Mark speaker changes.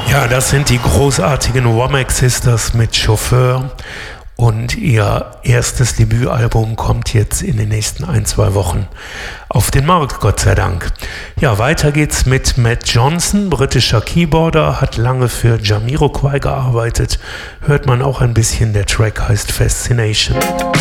Speaker 1: Ja, das sind die großartigen Womack Sisters mit Chauffeur und ihr erstes Debütalbum kommt jetzt in den nächsten 1-2 Wochen auf den Markt, Gott sei Dank. Ja, weiter geht's mit Matt Johnson, britischer Keyboarder, hat lange für Jamiroquai gearbeitet, hört man auch ein bisschen, der Track heißt Fascination.